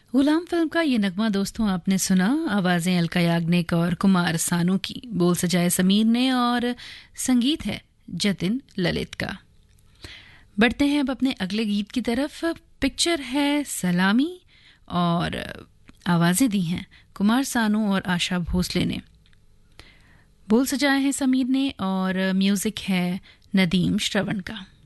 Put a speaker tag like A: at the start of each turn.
A: गुलाम film का ये नगमा दोस्तों आपने सुना। आवाज़ें अलका याग्निक और कुमार सानू की, बोल सजाए समीर ने और संगीत है जतिन ललित का। बढ़ते हैं अब अपने अगले गीत की तरफ। पिक्चर है सलामी और आवाज़ें दी हैं कुमार सानू और आशा भोसले ने। बोल सजाए हैं समीर ने और म्यूज़िक है नदीम श्रवण का।